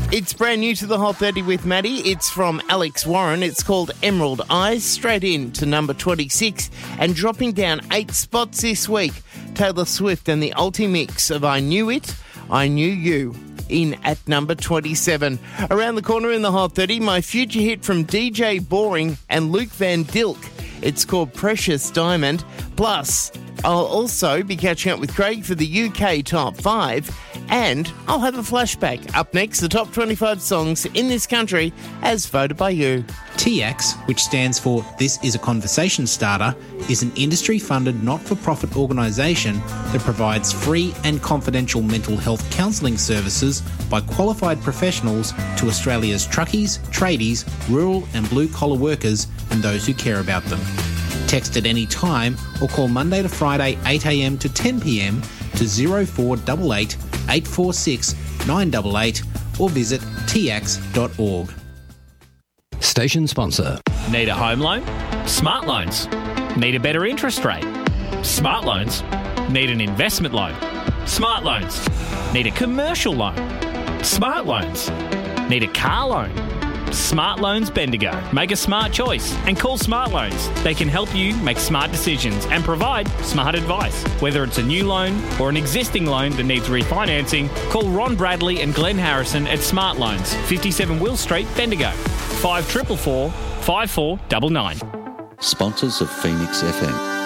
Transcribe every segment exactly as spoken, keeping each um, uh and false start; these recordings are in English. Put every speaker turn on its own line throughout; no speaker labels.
It's brand new to the Hot thirty with Maddie. It's from Alex Warren. It's called Emerald Eyes. Straight in to number twenty-six and dropping down eight spots this week. Taylor Swift and the Ultimix of I Knew It, I Knew You. In at number twenty-seven. Around the corner in the Hot thirty, my future hit from D J Boring and Luke Van Dilk. It's called Precious Diamond. Plus, I'll also be catching up with Craig for the U K Top five, and I'll have a flashback. Up next, the top twenty-five songs in this country as voted by you.
T X, which stands for This Is a Conversation Starter, is an industry-funded not-for-profit organisation that provides free and confidential mental health counselling services by qualified professionals to Australia's truckies, tradies, rural and blue-collar workers and those who care about them. Text at any time or call Monday to Friday eight a m to ten p m to zero four eight eight, eight four six, nine eight eight or visit t x dot org.
Station sponsor.
Need a home loan? Smart Loans. Need a better interest rate? Smart Loans. Need an investment loan? Smart Loans. Need a commercial loan? Smart Loans. Need a car loan? Smart Loans Bendigo. Make a smart choice and call Smart Loans. They can help you make smart decisions and provide smart advice. Whether it's a new loan or an existing loan that needs refinancing, call Ron Bradley and Glenn Harrison at Smart Loans, fifty-seven Will Street, Bendigo. five four four, five four nine nine.
Sponsors of Phoenix F M.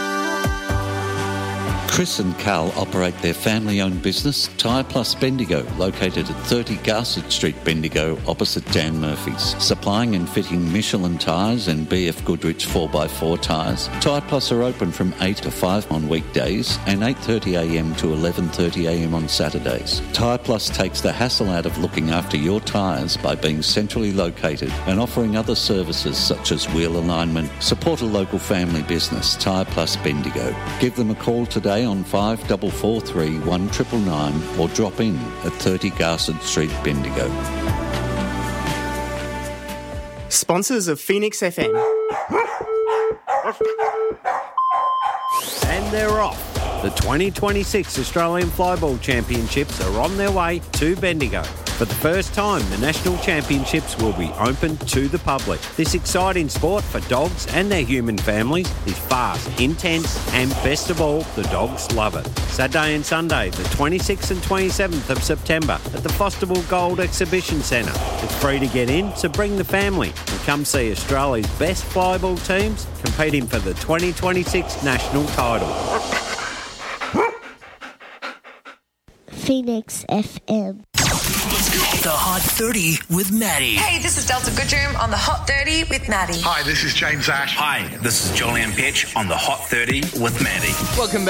Chris and Carl operate their family-owned business, Tyre Plus Bendigo, located at thirty Garsett Street, Bendigo, opposite Dan Murphy's. Supplying and fitting Michelin tyres and B F Goodrich four by four tyres. Tyre Plus are open from eight to five on weekdays and eight thirty a m to eleven thirty a m on Saturdays. Tyre Plus takes the hassle out of looking after your tyres by being centrally located and offering other services such as wheel alignment. Support a local family business, Tyre Plus Bendigo. Give them a call today on five four four three, one nine nine nine or drop in at thirty Garsett Street, Bendigo.
Sponsors of Phoenix F M. And they're off. The twenty twenty-six Australian Flyball Championships are on their way to Bendigo. For the first time, the National Championships will be open to the public. This exciting sport for dogs and their human families is fast, intense, and best of all, the dogs love it. Saturday and Sunday, the twenty-sixth and twenty-seventh of September at the Fosterville Gold Exhibition Centre. It's free to get in, so bring the family and come see Australia's best flyball teams competing for the twenty twenty-six national title.
Phoenix F M.
The Hot thirty with Maddie.
Hey, this is Delta Goodroom on the Hot thirty with Maddie.
Hi, this is James Ash.
Hi, this is Julian Pitch on the Hot thirty with Maddie.
Welcome back.